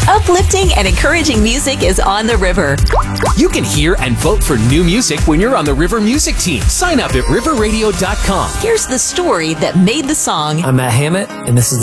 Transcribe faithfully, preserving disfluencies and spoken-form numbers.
Uplifting and encouraging music is on the river. You can hear and vote for new music when you're on the River Music Team. Sign up at river radio dot com. Here's the story that made the song. I'm Matt Hammett, and this is